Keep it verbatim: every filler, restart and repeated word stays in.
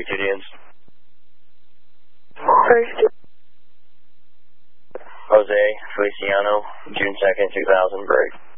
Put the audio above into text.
thirty-two dunes. thirty-two. Jose Feliciano, June second, two thousand, break.